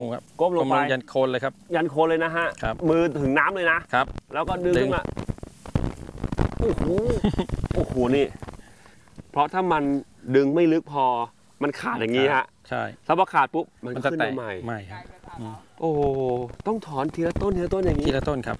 ครับก้มลงไปยันโคนเลยครับยันโคนเลยนะฮะมือถึงน้ำเลยนะครับแล้วก็ดึงขึ้นมาโอ้โหโอ้โหนี่เพราะถ้ามันดึงไม่ลึกพอมันขาดอย่างนี้ฮะใช่ถ้าพอขาดปุ๊บมันขึ้นมาใหม่ไม่ครับโอ้โหต้องถอนทีละต้นทีละต้นอย่างนี้ทีละต้นครับ